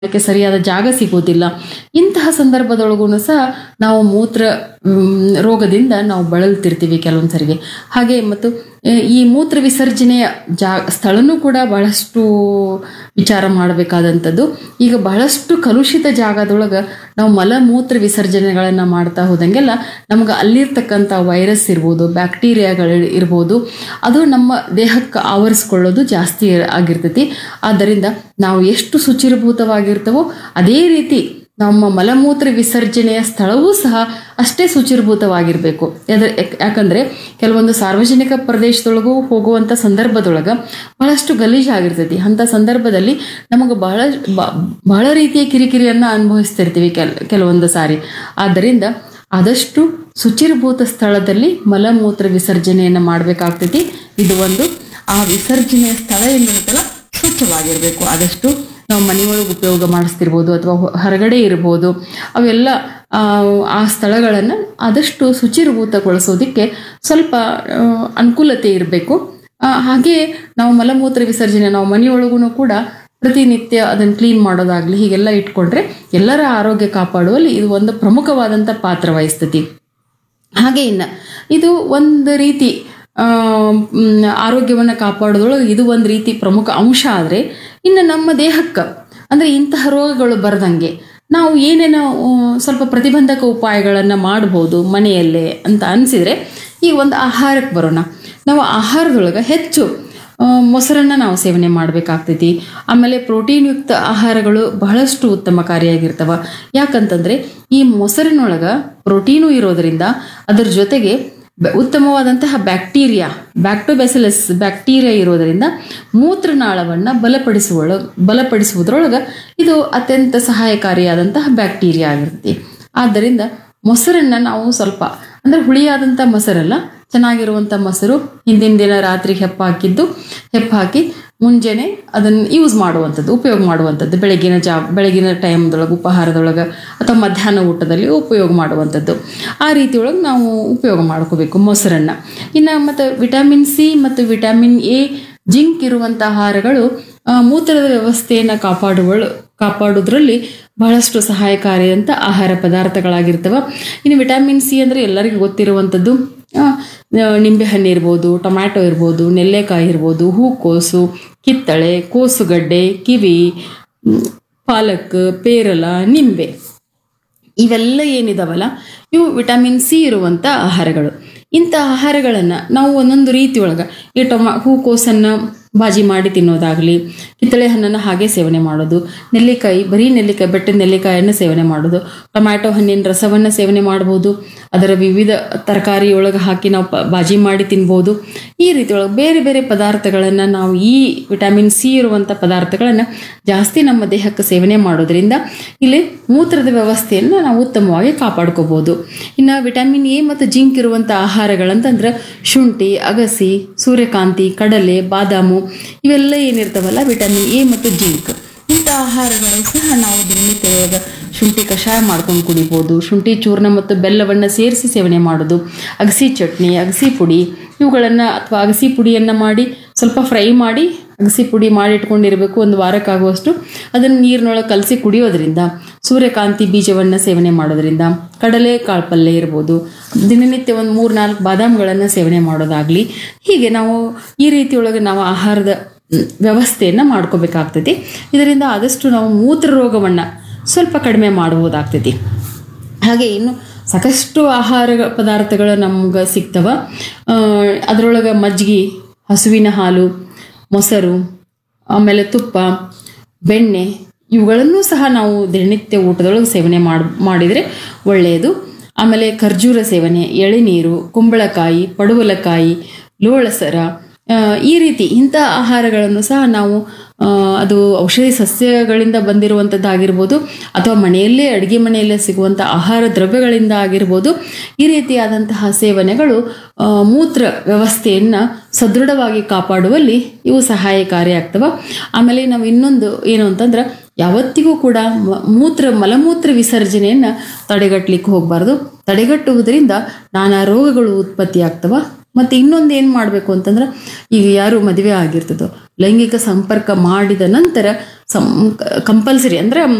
ಅದಕ್ಕೆ ಸರಿಯಾದ ಜಾಗ ಸಿಗೋದಿಲ್ಲ. ಇಂತಹ ಸಂದರ್ಭದೊಳಗೂ ಸಹ ನಾವು ಮೂತ್ರ ರೋಗದಿಂದ ನಾವು ಬಳಲ್ತಿರ್ತೀವಿ ಕೆಲವೊಂದು ಸರಿಗೆ. ಹಾಗೆ ಮತ್ತು ಈ ಮೂತ್ರ ವಿಸರ್ಜನೆಯ ಸ್ಥಳನೂ ಕೂಡ ಬಹಳಷ್ಟು ವಿಚಾರ ಮಾಡಬೇಕಾದಂಥದ್ದು. ಈಗ ಬಹಳಷ್ಟು ಕಲುಷಿತ ಜಾಗದೊಳಗೆ ನಾವು ಮಲ ಮೂತ್ರ ವಿಸರ್ಜನೆಗಳನ್ನು ಮಾಡ್ತಾ ಹೋದಂಗೆಲ್ಲ ನಮ್ಗೆ ಅಲ್ಲಿರ್ತಕ್ಕಂಥ ವೈರಸ್ ಇರ್ಬೋದು, ಬ್ಯಾಕ್ಟೀರಿಯಾಗಳು ಇರ್ಬೋದು, ಅದು ನಮ್ಮ ದೇಹಕ್ಕೆ ಆವರಿಸ್ಕೊಳ್ಳೋದು ಜಾಸ್ತಿ ಆಗಿರ್ತೈತಿ. ಆದ್ದರಿಂದ ನಾವು ಎಷ್ಟು ಶುಚಿರ್ಭೂತವಾಗಿರ್ತವೋ ಅದೇ ರೀತಿ ನಮ್ಮ ಮಲಮೂತ್ರ ವಿಸರ್ಜನೆಯ ಸ್ಥಳವೂ ಸಹ ಅಷ್ಟೇ ಶುಚಿರ್ಭೂತವಾಗಿರಬೇಕು. ಯಾಕಂದರೆ ಕೆಲವೊಂದು ಸಾರ್ವಜನಿಕ ಪ್ರದೇಶದೊಳಗೂ ಹೋಗುವಂಥ ಸಂದರ್ಭದೊಳಗೆ ಬಹಳಷ್ಟು ಗಲೀಜಾಗಿರ್ತೈತಿ. ಅಂಥ ಸಂದರ್ಭದಲ್ಲಿ ನಮಗೆ ಬಹಳ ರೀತಿಯ ಕಿರಿಕಿರಿಯನ್ನು ಅನುಭವಿಸ್ತಿರ್ತೀವಿ ಕೆಲವೊಂದು ಸಾರಿ. ಆದ್ದರಿಂದ ಆದಷ್ಟು ಶುಚಿರ್ಭೂತ ಸ್ಥಳದಲ್ಲಿ ಮಲಮೂತ್ರ ವಿಸರ್ಜನೆಯನ್ನು ಮಾಡಬೇಕಾಗ್ತೈತಿ. ಇದು ಒಂದು. ಆ ವಿಸರ್ಜನೆಯ ಸ್ಥಳ ಏನಿರುತ್ತಲ್ಲ ಸ್ವಚ್ಛವಾಗಿರಬೇಕು. ಆದಷ್ಟು ನಾವು ಮನೆಯೊಳಗೆ ಉಪಯೋಗ ಮಾಡಿಸ್ತಿರ್ಬೋದು ಅಥವಾ ಹೊರಗಡೆ ಇರ್ಬೋದು, ಅವೆಲ್ಲ ಆ ಸ್ಥಳಗಳನ್ನು ಆದಷ್ಟು ಶುಚಿರ್ಭೂತಗೊಳಿಸೋದಕ್ಕೆ ಸ್ವಲ್ಪ ಅನುಕೂಲತೆ ಇರಬೇಕು. ಹಾಗೆ ನಾವು ಮಲಮೂತ್ರ ವಿಸರ್ಜನೆ ನಾವು ಮನೆಯೊಳಗೂ ಕೂಡ ಪ್ರತಿನಿತ್ಯ ಅದನ್ನು ಕ್ಲೀನ್ ಮಾಡೋದಾಗಲಿ ಹೀಗೆಲ್ಲ ಇಟ್ಕೊಂಡ್ರೆ ಎಲ್ಲರ ಆರೋಗ್ಯ ಕಾಪಾಡುವಲ್ಲಿ ಇದು ಒಂದು ಪ್ರಮುಖವಾದಂಥ ಪಾತ್ರ ವಹಿಸ್ತತಿ. ಹಾಗೆ ಇನ್ನು ಇದು ಒಂದು ರೀತಿ ಆರೋಗ್ಯವನ್ನು ಕಾಪಾಡೋದ್ರೊಳಗೆ ಇದು ಒಂದು ರೀತಿ ಪ್ರಮುಖ ಅಂಶ. ಆದರೆ ಇನ್ನು ನಮ್ಮ ದೇಹಕ್ಕೆ ಅಂದರೆ ಇಂತಹ ರೋಗಗಳು ಬರದಂಗೆ ನಾವು ಏನೇನೋ ಸ್ವಲ್ಪ ಪ್ರತಿಬಂಧಕ ಉಪಾಯಗಳನ್ನು ಮಾಡ್ಬೋದು ಮನೆಯಲ್ಲೇ ಅಂತ ಅನಿಸಿದರೆ ಈಗ ಒಂದು ಆಹಾರಕ್ಕೆ ಬರೋಣ. ನಾವು ಆಹಾರದೊಳಗೆ ಹೆಚ್ಚು ಮೊಸರನ್ನು ನಾವು ಸೇವನೆ ಮಾಡಬೇಕಾಗ್ತೈತಿ. ಆಮೇಲೆ ಪ್ರೋಟೀನ್ ಯುಕ್ತ ಆಹಾರಗಳು ಬಹಳಷ್ಟು ಉತ್ತಮಕಾರಿಯಾಗಿರ್ತವೆ. ಯಾಕಂತಂದರೆ ಈ ಮೊಸರಿನೊಳಗೆ ಪ್ರೋಟೀನು ಇರೋದರಿಂದ ಅದರ ಜೊತೆಗೆ ಉತ್ತಮವಾದಂತಹ ಬ್ಯಾಕ್ಟೋಬ್ಯಾಸಿಲಸ್ ಬ್ಯಾಕ್ಟೀರಿಯಾ ಇರೋದರಿಂದ ಮೂತ್ರನಾಳವನ್ನು ಬಲಪಡಿಸುವುದರೊಳಗೆ ಇದು ಅತ್ಯಂತ ಸಹಾಯಕಾರಿಯಾದಂತಹ ಬ್ಯಾಕ್ಟೀರಿಯಾ ಆಗಿರ್ತೈತಿ. ಆದ್ದರಿಂದ ಮೊಸರನ್ನು ನಾವು ಸ್ವಲ್ಪ ಅಂದರೆ ಹುಳಿಯಾದಂಥ ಮೊಸರಲ್ಲ, ಚೆನ್ನಾಗಿರುವಂಥ ಮೊಸರು ಹಿಂದಿನ ದಿನ ರಾತ್ರಿ ಹೆಪ್ಪು ಹಾಕಿ ಮುಂಜಾನೆ ಅದನ್ನು ಉಪಯೋಗ ಮಾಡುವಂಥದ್ದು ಬೆಳಗಿನ ಟೈಮ್ದೊಳಗೆ ಉಪಹಾರದೊಳಗೆ ಅಥವಾ ಮಧ್ಯಾಹ್ನ ಊಟದಲ್ಲಿ ಉಪಯೋಗ ಮಾಡುವಂಥದ್ದು. ಆ ರೀತಿಯೊಳಗೆ ನಾವು ಉಪಯೋಗ ಮಾಡ್ಕೋಬೇಕು ಮೊಸರನ್ನು. ಇನ್ನು ಮತ್ತು ವಿಟಮಿನ್ ಸಿ ಮತ್ತು ವಿಟಮಿನ್ ಎ, ಜಿಂಕ್ ಇರುವಂಥ ಆಹಾರಗಳು ಮೂತ್ರದ ವ್ಯವಸ್ಥೆಯನ್ನು ಕಾಪಾಡೋದ್ರಲ್ಲಿ ಬಹಳಷ್ಟು ಸಹಾಯಕಾರಿಯಂಥ ಆಹಾರ ಪದಾರ್ಥಗಳಾಗಿರ್ತವೆ. ಇನ್ನು ವಿಟಮಿನ್ ಸಿ ಅಂದರೆ ಎಲ್ಲರಿಗೂ ಗೊತ್ತಿರುವಂಥದ್ದು ನಿಂಬೆಹಣ್ಣು ಇರ್ಬೋದು, ಟೊಮ್ಯಾಟೊ ಇರ್ಬೋದು, ನೆಲ್ಲೆಕಾಯಿ ಇರ್ಬೋದು, ಹೂಕೋಸು, ಕಿತ್ತಳೆ, ಕೋಸುಗಡ್ಡೆ, ಕಿವಿ, ಪಾಲಕ್, ಪೇರಲ, ನಿಂಬೆ ಇವೆಲ್ಲ ಏನಿದಾವಲ್ಲ ಇವು ವಿಟಮಿನ್ ಸಿ ಇರುವಂಥ ಆಹಾರಗಳು. ಇಂಥ ಆಹಾರಗಳನ್ನು ನಾವು ಒಂದೊಂದು ರೀತಿಯೊಳಗೆ ಈ ಹೂಕೋಸನ್ನು ಭಾಜಿ ಮಾಡಿ ತಿನ್ನೋದಾಗಲಿ, ಕಿತ್ತಳೆ ಹಣ್ಣನ್ನು ಹಾಗೆ ಸೇವನೆ ಮಾಡೋದು, ಬರೀ ಬೆಟ್ಟದ ನೆಲ್ಲಿಕಾಯನ್ನು ಸೇವನೆ ಮಾಡೋದು, ಟೊಮ್ಯಾಟೊ ಹಣ್ಣಿನ ರಸವನ್ನು ಸೇವನೆ ಮಾಡ್ಬೋದು, ಅದರ ವಿವಿಧ ತರಕಾರಿಯೊಳಗೆ ಹಾಕಿ ನಾವು ಭಾಜಿ ಮಾಡಿ ತಿನ್ಬೋದು. ಈ ರೀತಿಯೊಳಗೆ ಬೇರೆ ಬೇರೆ ಪದಾರ್ಥಗಳನ್ನು ನಾವು ಈ ವಿಟಮಿನ್ ಸಿ ಇರುವಂಥ ಪದಾರ್ಥಗಳನ್ನು ಜಾಸ್ತಿ ನಮ್ಮ ದೇಹಕ್ಕೆ ಸೇವನೆ ಮಾಡೋದ್ರಿಂದ ಇಲ್ಲಿ ಮೂತ್ರದ ವ್ಯವಸ್ಥೆಯನ್ನು ನಾವು ಉತ್ತಮವಾಗಿ ಕಾಪಾಡ್ಕೋಬೋದು. ಇನ್ನು ವಿಟಮಿನ್ ಎ ಮತ್ತು ಜಿಂಕ್ ಇರುವಂಥ ಆಹಾರಗಳಂತಂದ್ರೆ ಶುಂಠಿ, ಅಗಸಿ, ಸೂರ್ಯಕಾಂತಿ, ಕಡಲೆ, ಬಾದಾಮು ಇವೆಲ್ಲ ಏನಿರ್ತಾವಲ್ಲ ವಿಟಮಿನ್ ಎ ಮತ್ತು ಜಿಂಕ್. ಇಂಥ ಆಹಾರಗಳು ಸಹ ನಾವು ದಿನನಿತ್ಯದೊಳಗೆ ಶುಂಠಿ ಕಷಾಯ ಮಾಡ್ಕೊಂಡು ಕುಡಿಬೋದು. ಶುಂಠಿ ಚೂರ್ಣ ಮತ್ತು ಬೆಲ್ಲವನ್ನು ಸೇರಿಸಿ ಸೇವನೆ ಮಾಡೋದು, ಅಗಸಿ ಚಟ್ನಿ, ಅಗಸಿ ಪುಡಿ ಇವುಗಳನ್ನು ಅಥವಾ ಅಗಸಿ ಪುಡಿಯನ್ನು ಮಾಡಿ ಸ್ವಲ್ಪ ಫ್ರೈ ಮಾಡಿ ಅಗಸಿ ಪುಡಿ ಮಾಡಿ ಇಟ್ಕೊಂಡಿರಬೇಕು ಒಂದು ವಾರಕ್ಕಾಗುವಷ್ಟು. ಅದನ್ನು ನೀರಿನೊಳಗೆ ಕಲಸಿ ಕುಡಿಯೋದ್ರಿಂದ, ಸೂರ್ಯಕಾಂತಿ ಬೀಜವನ್ನು ಸೇವನೆ ಮಾಡೋದ್ರಿಂದ, ಕಡಲೆ ಕಾಳು ಪಲ್ಯ ಇರ್ಬೋದು, ದಿನನಿತ್ಯ ಒಂದು 3-4 ಬಾದಾಮ್ಗಳನ್ನು ಸೇವನೆ ಮಾಡೋದಾಗಲಿ, ಹೀಗೆ ನಾವು ಈ ರೀತಿಯೊಳಗೆ ನಾವು ಆಹಾರದ ವ್ಯವಸ್ಥೆಯನ್ನು ಮಾಡ್ಕೋಬೇಕಾಗ್ತೈತಿ. ಇದರಿಂದ ಆದಷ್ಟು ನಾವು ಮೂತ್ರ ರೋಗವನ್ನು ಸ್ವಲ್ಪ ಕಡಿಮೆ ಮಾಡಬಹುದಾಗ್ತೈತಿ. ಹಾಗೆ ಇನ್ನು ಸಾಕಷ್ಟು ಆಹಾರ ಪದಾರ್ಥಗಳು ನಮ್ಗೆ ಸಿಗ್ತವ. ಅದರೊಳಗೆ ಮಜ್ಜಿಗೆ, ಹಸುವಿನ ಹಾಲು, ಮೊಸರು, ಆಮೇಲೆ ತುಪ್ಪ, ಬೆಣ್ಣೆ ಇವುಗಳನ್ನು ಸಹ ನಾವು ದಿನನಿತ್ಯ ಊಟದೊಳಗೆ ಸೇವನೆ ಮಾಡಿದರೆ ಒಳ್ಳೆಯದು. ಆಮೇಲೆ ಖರ್ಜೂರ ಸೇವನೆ, ಎಳೆನೀರು, ಕುಂಬಳಕಾಯಿ, ಪಡುವಲಕಾಯಿ, ಲೋಳಸರ ಈ ರೀತಿ ಇಂಥ ಆಹಾರಗಳನ್ನು ಸಹ ನಾವು ಅದು ಔಷಧಿ ಸಸ್ಯಗಳಿಂದ ಬಂದಿರುವಂಥದ್ದಾಗಿರ್ಬೋದು ಅಥವಾ ಅಡುಗೆ ಮನೆಯಲ್ಲೇ ಸಿಗುವಂಥ ಆಹಾರ ದ್ರವ್ಯಗಳಿಂದ ಆಗಿರ್ಬೋದು. ಈ ರೀತಿಯಾದಂತಹ ಸೇವನೆಗಳು ಮೂತ್ರ ವ್ಯವಸ್ಥೆಯನ್ನು ಸದೃಢವಾಗಿ ಕಾಪಾಡುವಲ್ಲಿ ಇವು ಸಹಾಯಕಾರಿಯಾಗ್ತವೆ. ಆಮೇಲೆ ನಾವು ಇನ್ನೊಂದು ಏನು ಅಂತಂದ್ರೆ ಯಾವತ್ತಿಗೂ ಕೂಡ ಮಲಮೂತ್ರ ವಿಸರ್ಜನೆಯನ್ನು ತಡೆಗಟ್ಟಲಿಕ್ಕೆ ಹೋಗಬಾರ್ದು. ತಡೆಗಟ್ಟುವುದರಿಂದ ನಾನಾ ರೋಗಗಳು ಉತ್ಪತ್ತಿ ಆಗ್ತವೆ. ಮತ್ತು ಇನ್ನೊಂದು ಏನು ಮಾಡಬೇಕು ಅಂತಂದ್ರೆ, ಈಗ ಯಾರು ಮದುವೆ ಆಗಿರ್ತದೋ ಲೈಂಗಿಕ ಸಂಪರ್ಕ ಮಾಡಿದ ನಂತರ ಕಂಪಲ್ಸರಿ ಅಂದ್ರೆ